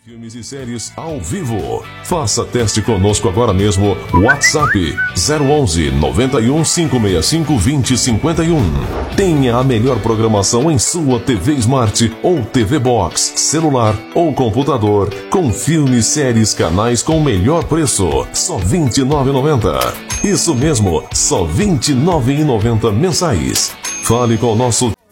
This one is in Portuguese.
Filmes e séries ao vivo. Faça teste conosco agora mesmo. WhatsApp 011 91 565 2051. Tenha a melhor programação em sua TV Smart ou TV Box, celular ou computador, com filmes, séries, canais com o melhor preço. Só R$ 29,90. Isso mesmo, só R$ 29,90 mensais. Fale com o nosso